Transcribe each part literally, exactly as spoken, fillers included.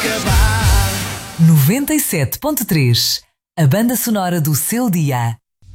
acabar. noventa e sete ponto três, a banda sonora do seu dia.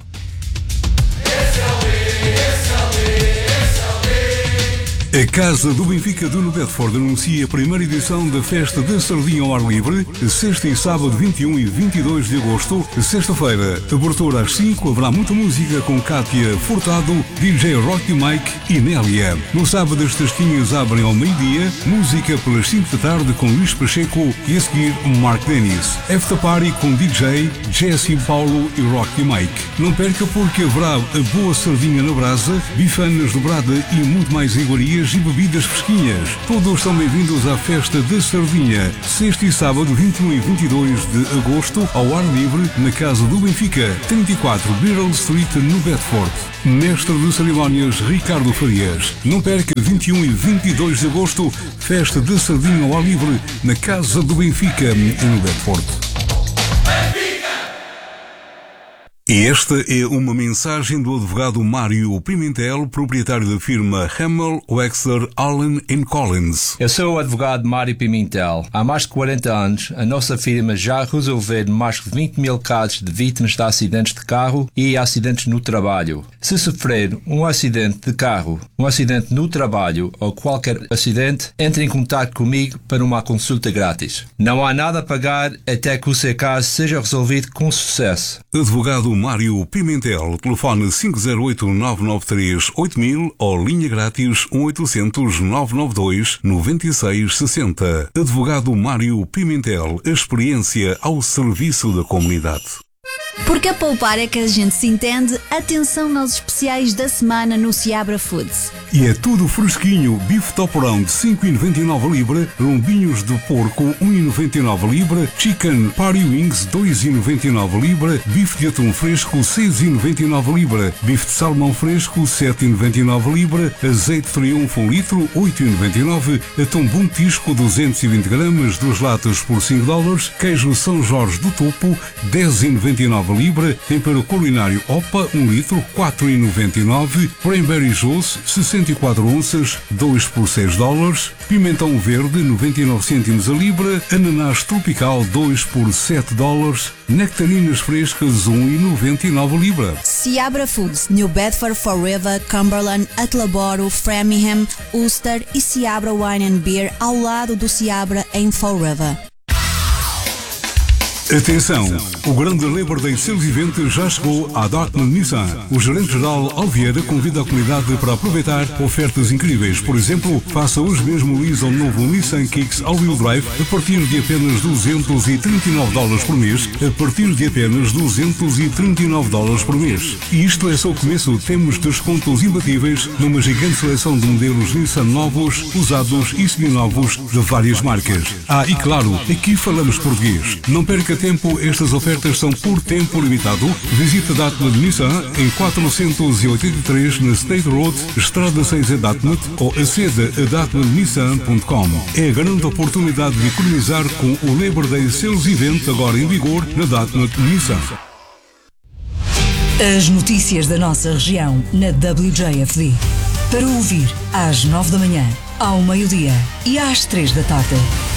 A Casa do Benfica do Bedford anuncia a primeira edição da Festa da Sardinha ao Ar Livre, sexta e sábado vinte e um e vinte e dois de agosto. Sexta-feira, abertura às cinco, haverá muita música com Kátia Furtado, D J Rocky Mike e Nélia. No sábado, as tasquinhas abrem ao meio-dia, música pelas cinco da tarde com Luís Pacheco e a seguir Mark Dennis. After Party com D J, Jesse Paulo e Rocky Mike. Não perca porque haverá a boa sardinha na brasa, bifanas dobrada e muito mais iguarias e bebidas fresquinhas. Todos são bem-vindos à Festa da Sardinha, sexta e sábado vinte e um e vinte e dois de agosto, ao ar livre, na Casa do Benfica, trinta e quatro Birrell Street, no Bedford. Mestre de cerimónias Ricardo Farias. Não perca vinte e um e vinte e dois de agosto, Festa da Sardinha ao ar livre, na Casa do Benfica, no Bedford. E esta é uma mensagem do advogado Mário Pimentel, proprietário da firma Hamel, Wexler, Allen and Collins. Eu sou o advogado Mário Pimentel. Há mais de quarenta anos, a nossa firma já resolveu mais de vinte mil casos de vítimas de acidentes de carro e acidentes no trabalho. Se sofrer um acidente de carro, um acidente no trabalho ou qualquer acidente, entre em contato comigo para uma consulta grátis. Não há nada a pagar até que o seu caso seja resolvido com sucesso. Advogado Mário Pimentel, telefone cinco zero oito, nove nove três, oito mil ou linha grátis um oito zero zero, nove nove dois, nove seis seis zero. Advogado Mário Pimentel, a experiência ao serviço da comunidade. Porque a poupar é que a gente se entende, atenção aos especiais da semana no Seabra Foods. E é tudo fresquinho, bife toporão de cinco e noventa e nove a libra, lombinhos de porco um e noventa e nove a libra, chicken party wings dois e noventa e nove a libra, bife de atum fresco seis e noventa e nove a libra, bife de salmão fresco sete e noventa e nove a libra, azeite triunfo um litro oito e noventa e nove, atum bom tisco duzentos e vinte gramas, duas latas por cinco dólares, queijo São Jorge do Topo dez e noventa e nove a libra, tempero culinário Opa um litro quatro e noventa e nove, cranberry juice sessenta e quatro onças dois por seis dólares, pimentão verde noventa e nove cêntimos a libra, ananás tropical dois por sete dólares, nectarinas frescas um e noventa e nove a libra. Seabra Foods, New Bedford, Fall River, Cumberland, Attleboro, Framingham, Ulster e Seabra Wine and Beer ao lado do Seabra em Fall River. Atenção! O grande Labor Day Sales Event já chegou à Dartmouth Nissan. O gerente-geral Alvieira convida a comunidade para aproveitar ofertas incríveis. Por exemplo, faça hoje mesmo o lease ao novo Nissan Kicks All-Wheel Drive a partir de apenas duzentos e trinta e nove dólares por mês. A partir de apenas duzentos e trinta e nove dólares por mês. E isto é só o começo. Temos descontos imbatíveis numa gigante seleção de modelos Nissan novos, usados e seminovos de várias marcas. Ah, e claro, aqui falamos português. Não perca tempo, estas ofertas são por tempo limitado. Visite a Dartmouth Nissan em quatrocentos e oitenta e três na State Road, Estrada seis a Dartmouth, ou aceda a dartmouth nissan ponto com. É a grande oportunidade de economizar com o Labor Day Sales Event agora em vigor na Dartmouth Nissan. As notícias da nossa região na W J F D. Para ouvir às nove da manhã, ao meio-dia e às três da tarde.